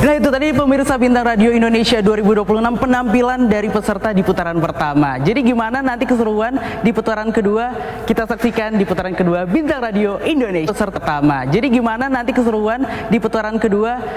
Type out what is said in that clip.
Nah itu tadi pemirsa Bintang Radio Indonesia 2026 penampilan dari peserta di putaran pertama. Jadi gimana nanti keseruan di putaran kedua? Kita saksikan di putaran kedua Bintang Radio Indonesia peserta pertama. Jadi gimana nanti keseruan di putaran kedua?